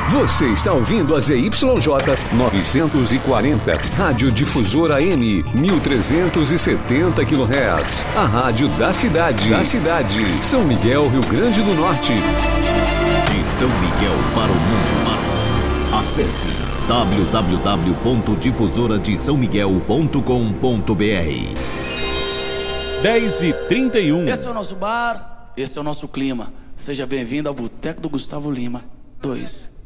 Você está ouvindo a ZYJ 940, Rádio Difusora AM, 1370 kHz. A rádio da cidade. São Miguel, Rio Grande do Norte. De São Miguel para o mundo. Acesse www.difusoradesãomiguel.com.br. 10h31. Esse é o nosso bar, esse é o nosso clima. Seja bem-vindo ao Boteco do Gustavo Lima 2.